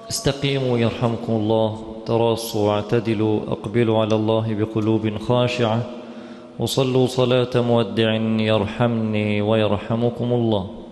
استقيموا يرحمكم الله، تراصوا واعتدلوا، أقبلوا على الله بقلوب خاشعة، وصلوا صلاة مودع يرحمني ويرحمكم الله.